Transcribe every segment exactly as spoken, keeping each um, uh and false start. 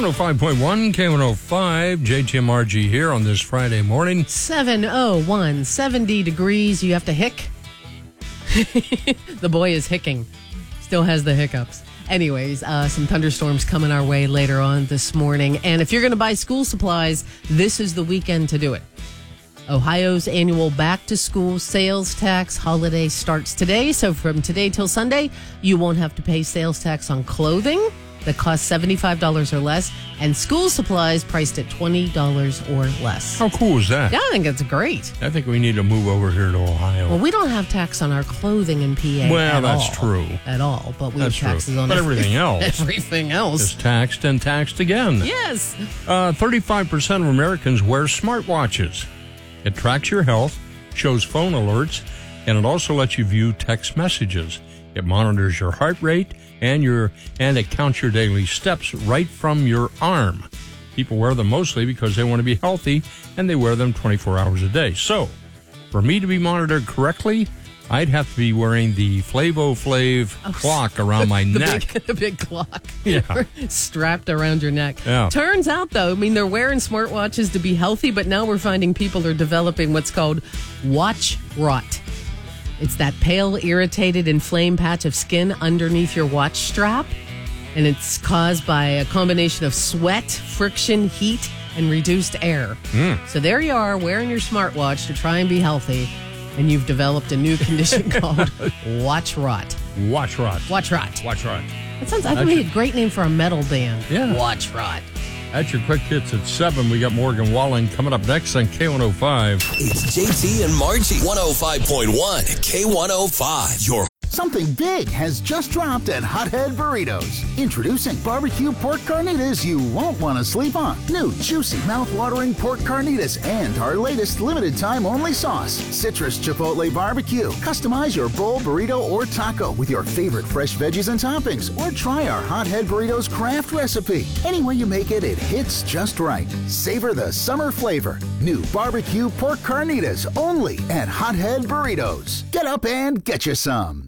one oh five point one, K one oh five, J T M R G here on this Friday morning. seven oh one, seventy degrees. You have to hick. The boy is hicking. Still has the hiccups. Anyways, uh, some thunderstorms coming our way later on this morning. And if you're going to buy school supplies, this is the weekend to do it. Ohio's annual back-to-school sales tax holiday starts today. So from today till Sunday, you won't have to pay sales tax on clothing that costs seventy-five dollars or less, and school supplies priced at twenty dollars or less. How cool is that? Yeah, I think it's great. I think we need to move over here to Ohio. Well, we don't have tax on our clothing in P A Well, at that's all, true. At all, but we That's have taxes true. on But every- everything else. Everything else. Is taxed and taxed again. Yes. Uh, thirty-five percent of Americans wear smartwatches. It tracks your health, shows phone alerts, and it also lets you view text messages. It monitors your heart rate and your and it counts your daily steps right from your arm. People wear them mostly because they want to be healthy, and they wear them twenty-four hours a day. So, for me to be monitored correctly, I'd have to be wearing the Flavo Flav Oh, clock around my the neck. Big, the big clock. Yeah. Strapped around your neck. Yeah. Turns out, though, I mean, they're wearing smartwatches to be healthy, but now we're finding people are developing what's called watch rot. It's that pale, irritated, inflamed patch of skin underneath your watch strap. And it's caused by a combination of sweat, friction, heat, and reduced air. Mm. So there you are, wearing your smartwatch to try and be healthy. And you've developed a new condition called watch rot. Watch rot. Watch rot. Watch rot. That sounds like a great name for a metal band. Yeah. Watch rot. That's your quick hits at seven. We got Morgan Wallen coming up next on K one oh five. It's J T and Margie. one oh five point one, K one oh five. Your Something big has just dropped at Hothead Burritos. Introducing barbecue pork carnitas you won't want to sleep on. New juicy mouth-watering pork carnitas and our latest limited-time only sauce, Citrus Chipotle Barbecue. Customize your bowl, burrito, or taco with your favorite fresh veggies and toppings, or try our Hothead Burritos craft recipe. Any way you make it, it hits just right. Savor the summer flavor. New barbecue pork carnitas only at Hothead Burritos. Get up and get you some.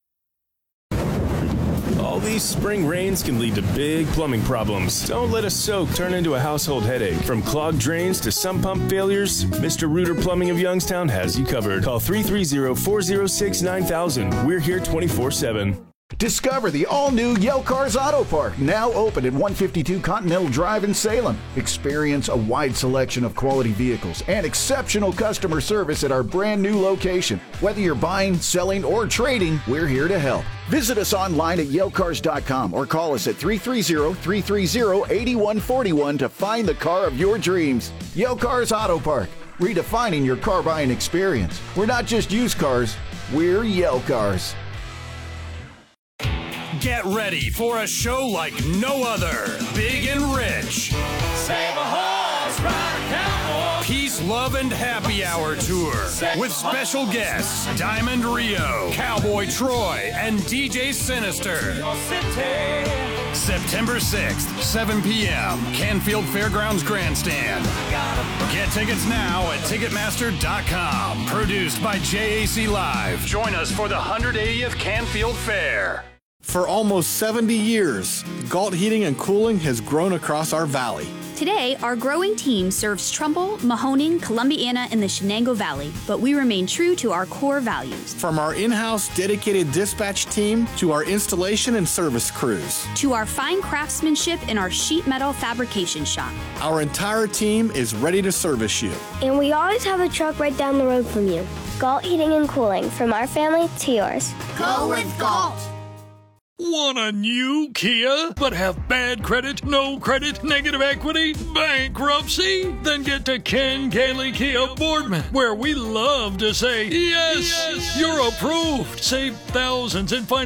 All these spring rains can lead to big plumbing problems. Don't let a soak turn into a household headache. From clogged drains to sump pump failures, Mister Reuter Plumbing of Youngstown has you covered. Call three three zero, four zero six, nine thousand. We're here twenty-four seven. Discover the all-new Yale Cars Auto Park, now open at one fifty-two Continental Drive in Salem. Experience a wide selection of quality vehicles and exceptional customer service at our brand new location. Whether you're buying, selling, or trading, we're here to help. Visit us online at yale cars dot com or call us at three three zero, three three zero, eight one four one to find the car of your dreams. Yale Cars Auto Park, redefining your car buying experience. We're not just used cars, we're Yale Cars. Get ready for a show like no other. Big and rich. Save a horse, ride a cowboy. Peace, Love, and Happy Hour Tour. With special guests Diamond Rio, Cowboy Troy, and D J Sinister. September sixth, seven p.m. Canfield Fairgrounds Grandstand. Get tickets now at Ticketmaster dot com. Produced by J A C Live. Join us for the one hundred eightieth Canfield Fair. For almost seventy years, Galt Heating and Cooling has grown across our valley. Today, our growing team serves Trumbull, Mahoning, Columbiana, and the Shenango Valley, but we remain true to our core values. From our in-house dedicated dispatch team to our installation and service crews. To our fine craftsmanship in our sheet metal fabrication shop. Our entire team is ready to service you. And we always have a truck right down the road from you. Galt Heating and Cooling, from our family to yours. Go with Galt! Want a new Kia, but have bad credit, no credit, negative equity, bankruptcy? Then get to Ken Gailey Kia Boardman, where we love to say, yes, yes. You're approved. Save thousands and find